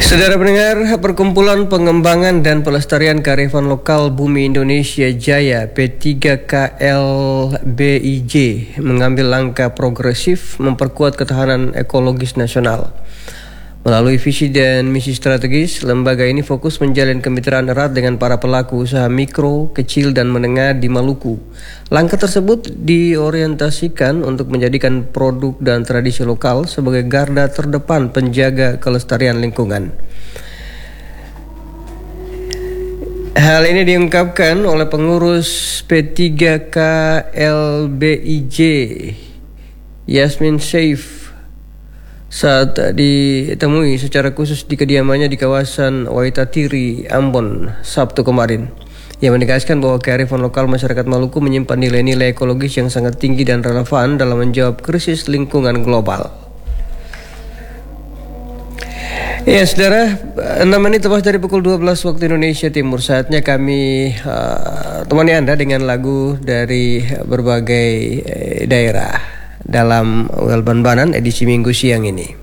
Saudara pendengar, Perkumpulan Pengembangan dan Pelestarian Kearifan Lokal Bumi Indonesia Jaya P3KLBIJ mengambil langkah progresif memperkuat ketahanan ekologis nasional. Melalui visi dan misi strategis, lembaga ini fokus menjalin kemitraan erat dengan para pelaku usaha mikro, kecil, dan menengah di Maluku. Langkah tersebut diorientasikan untuk menjadikan produk dan tradisi lokal sebagai garda terdepan penjaga kelestarian lingkungan. Hal ini diungkapkan oleh pengurus P3KLBIJ, Yasmin Saif, saat ditemui secara khusus di kediamannya di kawasan Waitatiri, Ambon, Sabtu kemarin. Ia menegaskan bahwa kearifan lokal masyarakat Maluku menyimpan nilai-nilai ekologis yang sangat tinggi dan relevan dalam menjawab krisis lingkungan global. Ya, saudara, 6 menit lepas dari pukul 12 waktu Indonesia Timur. Saatnya kami temani Anda dengan lagu dari berbagai daerah dalam Welban Banan edisi Minggu siang ini.